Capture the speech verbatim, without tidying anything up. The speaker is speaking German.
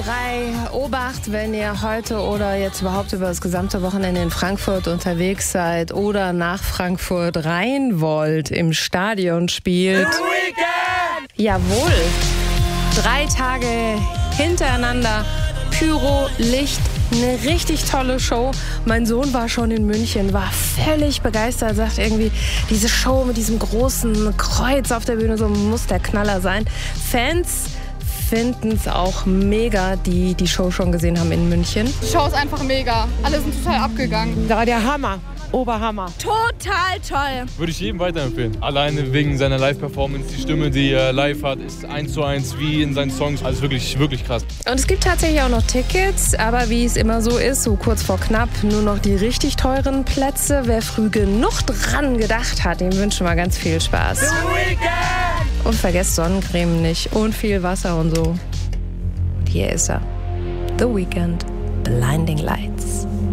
drei. Obacht, wenn ihr heute oder jetzt überhaupt über das gesamte Wochenende in Frankfurt unterwegs seid oder nach Frankfurt rein wollt, im Stadion spielt. The Weekend! Jawohl. Drei Tage hintereinander. Pyro, Licht, eine richtig tolle Show. Mein Sohn war schon in München, war völlig begeistert, sagt irgendwie, diese Show mit diesem großen Kreuz auf der Bühne, so muss der Knaller sein. Fans finden es auch mega, die die Show schon gesehen haben in München. Die Show ist einfach mega. Alle sind total abgegangen. Ja, der Hammer. Oberhammer. Total toll. Würde ich jedem weiterempfehlen. Alleine wegen seiner Live-Performance, die Stimme, die er live hat, ist eins zu eins wie in seinen Songs. Also wirklich, wirklich krass. Und es gibt tatsächlich auch noch Tickets, aber wie es immer so ist, so kurz vor knapp, nur noch die richtig teuren Plätze. Wer früh genug dran gedacht hat, dem wünschen wir ganz viel Spaß. The Weekend! Und vergesst Sonnencreme nicht und viel Wasser und so. Und hier ist er. The Weekend. Blinding Lights.